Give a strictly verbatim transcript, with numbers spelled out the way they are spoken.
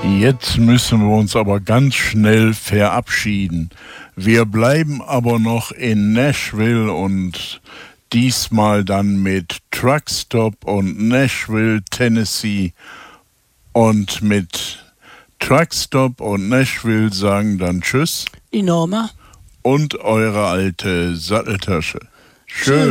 Jetzt müssen wir uns aber ganz schnell verabschieden. Wir bleiben aber noch in Nashville und diesmal dann mit Truckstop und Nashville, Tennessee. Und mit Truckstop und Nashville sagen dann Tschüss. Die Norma. Und eure alte Satteltasche. Schön.